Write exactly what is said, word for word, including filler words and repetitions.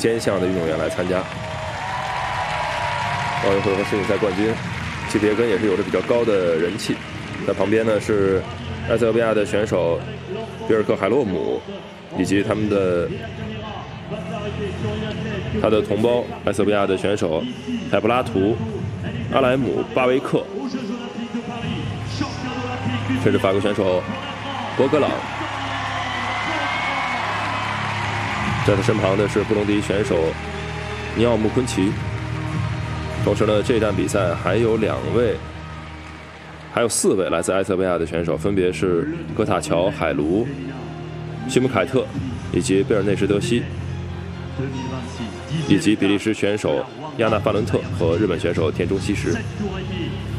肩项的运动员来参加。奥运会和世锦赛冠军齐别根也是有着比较高的人气。在旁边呢是埃塞俄比亚的选手比尔克海洛姆，以及他们的他的同胞埃塞俄比亚的选手泰布拉图、阿莱姆、巴维克，甚至法国选手博格朗。在他身旁的是布隆迪选手尼奥穆昆奇。同时呢，这站比赛还有两位，还有四位来自埃塞俄比亚的选手，分别是戈塔乔、海卢、西姆凯特以及贝尔内什德西，以及比利时选手亚纳范伦特和日本选手田中希实。